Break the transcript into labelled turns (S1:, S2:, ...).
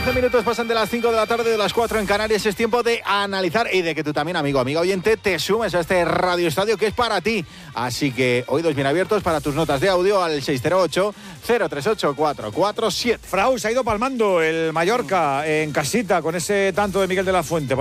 S1: 12 minutos pasan de las 5 de la tarde, de las 4 en Canarias. Es tiempo de analizar y de que tú también, amigo, amiga oyente, te sumes a este Radio Estadio que es para ti. Así que oídos bien abiertos para tus notas de audio al 608-038-447.
S2: Frau, se ha ido palmando el Mallorca en casita con ese tanto de Miguel de la Fuente.